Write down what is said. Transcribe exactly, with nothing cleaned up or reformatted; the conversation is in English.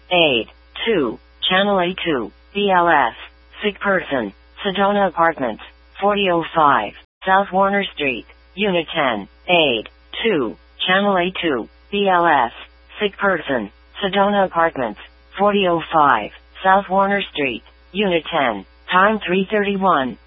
Aid. two. Channel A two. B L S. Sick person. Sedona Apartments. forty oh five. South Warner Street. Unit ten. Aid. two. Channel A two. B L S. Sick person. Sedona Apartments. forty oh five. South Warner Street. Unit ten. Time three thirty-one.